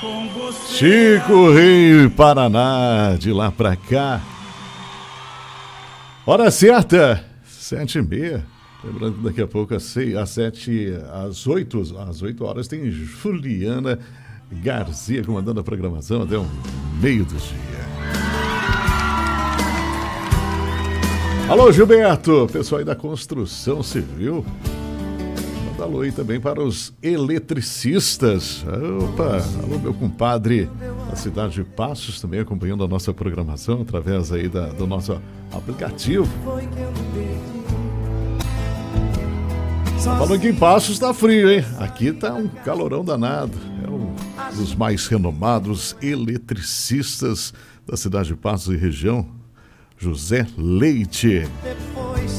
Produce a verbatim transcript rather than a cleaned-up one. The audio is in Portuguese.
Chico Rei, Paraná, de lá pra cá. Hora certa, sete e meia. Lembrando que daqui a pouco, às, seis, às sete, às oito, às oito horas, tem Juliana Garcia comandando a programação até o meio do dia. Alô, Gilberto, pessoal aí da construção civil. Manda alô aí também para os eletricistas. Opa, alô, meu compadre da cidade de Passos, também acompanhando a nossa programação através aí da, do nosso aplicativo. Falando que em Passos tá frio, hein? Aqui tá um calorão danado. É um dos mais renomados eletricistas da cidade de Passos e região, José Leite.